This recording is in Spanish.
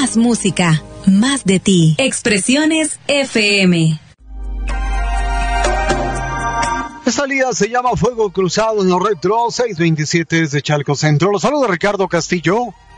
Más música, más de ti. Expresiones FM. Esta liga se llama Fuego Cruzado en los Retro 627 desde Chalco Centro. Los saluda Ricardo Castillo.